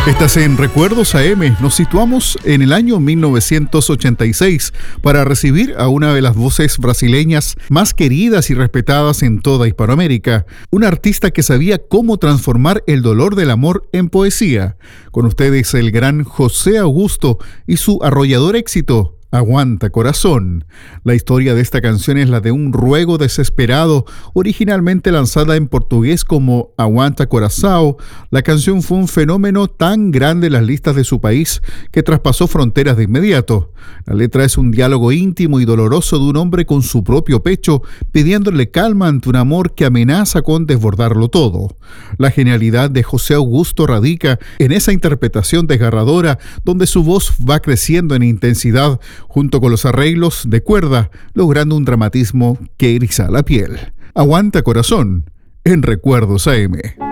Estás en Recuerdos AM. Nos situamos en el año 1986 para recibir a una de las voces brasileñas más queridas y respetadas en toda Hispanoamérica, una artista que sabía cómo transformar el dolor del amor en poesía. Con ustedes el gran José Augusto y su arrollador éxito, Aguanta Corazón. La historia de esta canción es la de un ruego desesperado, originalmente lanzada en portugués como Aguanta Coração. La canción fue un fenómeno tan grande en las listas de su país que traspasó fronteras de inmediato. La letra es un diálogo íntimo y doloroso de un hombre con su propio pecho, pidiéndole calma ante un amor que amenaza con desbordarlo todo. La genialidad de José Augusto radica en esa interpretación desgarradora, donde su voz va creciendo en intensidad, junto con los arreglos de cuerda, logrando un dramatismo que eriza la piel. Aguanta Corazón, en Recuerdos AM.